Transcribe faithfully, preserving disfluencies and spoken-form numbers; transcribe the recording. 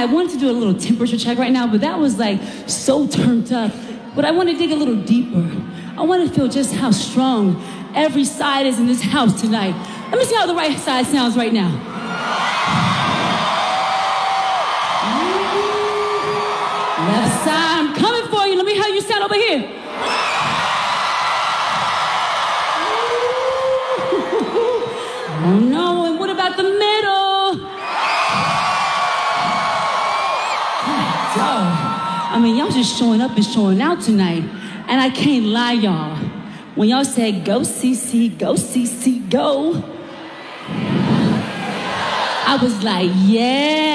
I wanted to do a little temperature check right now, but that was like so turned up. But I want to dig a little deeper. I want to feel just how strong every side is in this house tonight. Let me see how the right side sounds right now. Left side, I'm coming for you. Let me hear you sound over here. Oh no, and what about the middle? I mean, y'all just showing up and showing out tonight. And I can't lie, y'all. When y'all said, go C C, go C C, go, I was like, yeah.